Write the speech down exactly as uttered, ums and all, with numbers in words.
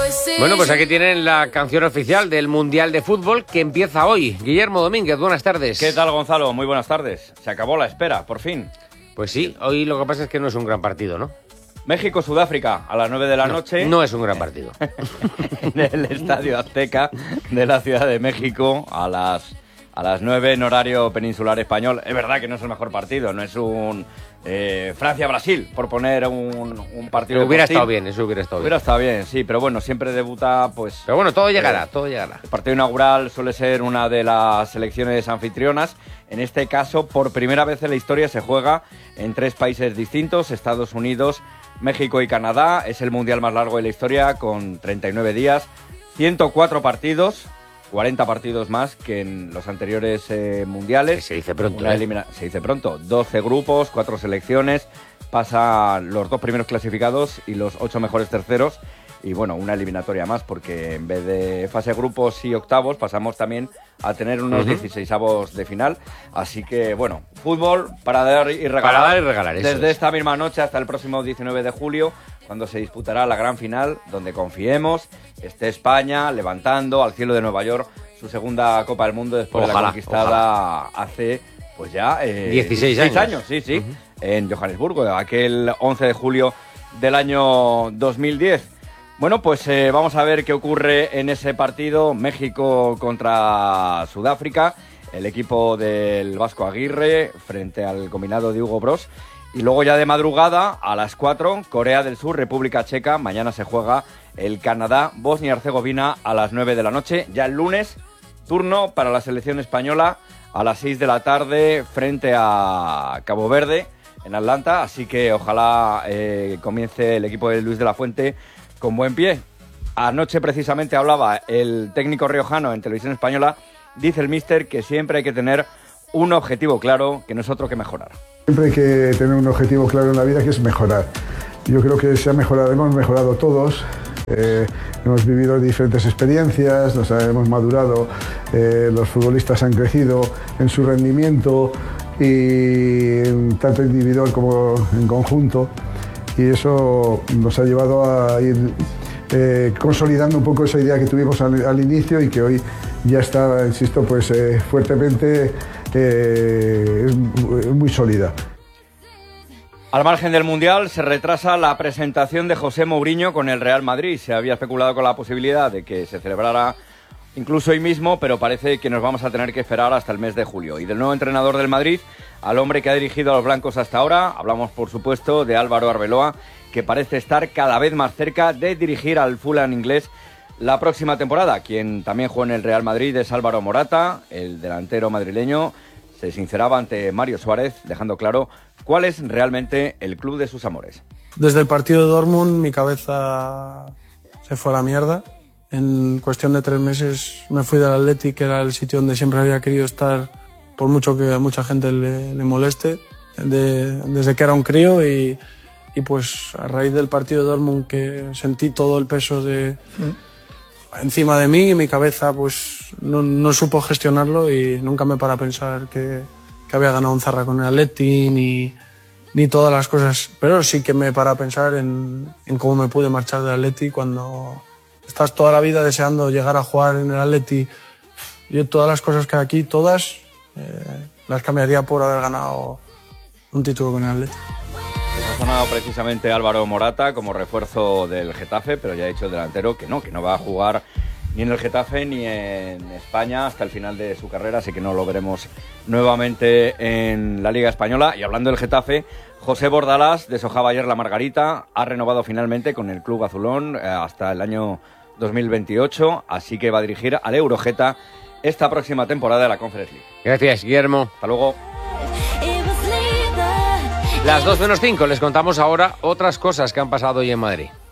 Bueno, pues aquí tienen la canción oficial del Mundial de Fútbol que empieza hoy. Guillermo Domínguez, buenas tardes. ¿Qué tal, Gonzalo? Muy buenas tardes. Se acabó la espera, por fin. Pues sí, hoy lo que pasa es que no es un gran partido, ¿no? México-Sudáfrica, a las nueve de la no, noche. No es un gran partido. En el Estadio Azteca de la Ciudad de México, a las, a las nueve en horario peninsular español. Es verdad que no es el mejor partido, no es un eh, Francia-Brasil, por poner un, un partido. Pero hubiera postil. estado bien, eso hubiera estado bien. Hubiera estado bien, sí, pero bueno, siempre debuta, pues... Pero bueno, todo llegará, eh, todo llegará. El partido inaugural suele ser una de las selecciones anfitrionas. En este caso, por primera vez en la historia se juega en tres países distintos, Estados Unidos, México y Canadá. Es el mundial más largo de la historia, con treinta y nueve días, ciento cuatro partidos, cuarenta partidos más que en los anteriores eh, mundiales. Que se dice pronto, Una ¿eh? elimina- Se dice pronto. doce grupos, cuatro selecciones, pasan los dos primeros clasificados y los ocho mejores terceros. Y bueno, una eliminatoria más, porque en vez de fase grupos y octavos, pasamos también a tener unos Uh-huh. dieciseisavos de final. Así que bueno, fútbol para dar y regalar. Para dar y regalar, eso Desde es. esta misma noche hasta el próximo diecinueve de julio, cuando se disputará la gran final, donde confiemos esté España levantando al cielo de Nueva York su segunda Copa del Mundo después Ojalá, de la conquistada hace pues ya eh, dieciséis años. Sí, sí, uh-huh. En Johannesburgo, aquel once de julio del año dos mil diez. Bueno, pues eh, vamos a ver qué ocurre en ese partido, México contra Sudáfrica, el equipo del Vasco Aguirre frente al combinado de Hugo Broos. Y luego ya de madrugada, a las cuatro, Corea del Sur, República Checa. Mañana se juega el Canadá, Bosnia y Herzegovina a las nueve de la noche. Ya el lunes, turno para la selección española a las seis de la tarde frente a Cabo Verde en Atlanta. Así que ojalá eh, comience el equipo de Luis de la Fuente con buen pie. Anoche precisamente hablaba el técnico riojano en Televisión Española. Dice el míster que siempre hay que tener un objetivo claro, que no es otro que mejorar. Siempre hay que tener un objetivo claro en la vida, que es mejorar. Yo creo que se ha mejorado, hemos mejorado todos. Eh, hemos vivido diferentes experiencias, nos hemos madurado, eh, los futbolistas han crecido en su rendimiento, y tanto individual como en conjunto. Y eso nos ha llevado a ir eh, consolidando un poco esa idea que tuvimos al, al inicio y que hoy ya está, insisto, pues eh, fuertemente, eh, es muy sólida. Al margen del Mundial, se retrasa la presentación de José Mourinho con el Real Madrid. Se había especulado con la posibilidad de que se celebrara incluso hoy mismo, pero parece que nos vamos a tener que esperar hasta el mes de julio. Y del nuevo entrenador del Madrid, al hombre que ha dirigido a los blancos hasta ahora, hablamos por supuesto de Álvaro Arbeloa, que parece estar cada vez más cerca de dirigir al Fulham inglés la próxima temporada. Quien también juega en el Real Madrid es Álvaro Morata, el delantero madrileño. Se sinceraba ante Mario Suárez, dejando claro cuál es realmente el club de sus amores. Desde el partido de Dortmund mi cabeza se fue a la mierda. En cuestión de tres meses me fui del Athletic, que era el sitio donde siempre había querido estar, por mucho que a mucha gente le, le moleste, de, desde que era un crío. Y, y pues a raíz del partido de Dortmund, que sentí todo el peso de, mm. encima de mí, y mi cabeza pues no, no supo gestionarlo, y nunca me paré a pensar que, que había ganado un Zarra con el Athletic, ni, ni todas las cosas. Pero sí que me paré a pensar en, en cómo me pude marchar del Athletic cuando estás toda la vida deseando llegar a jugar en el Athletic. Yo todas las cosas que hay aquí, todas, eh, las cambiaría por haber ganado un título con el Athletic. Ha sonado precisamente Álvaro Morata como refuerzo del Getafe, pero ya ha dicho el delantero que no, que no va a jugar ni en el Getafe ni en España hasta el final de su carrera, así que no lo veremos nuevamente en la Liga Española. Y hablando del Getafe, José Bordalás deshojaba ayer la margarita, ha renovado finalmente con el club azulón eh, hasta el año dos mil veintiocho, así que va a dirigir al Eurogeta esta próxima temporada de la Conference League. Gracias, Guillermo. Hasta luego. Las dos menos cinco, les contamos ahora otras cosas que han pasado hoy en Madrid.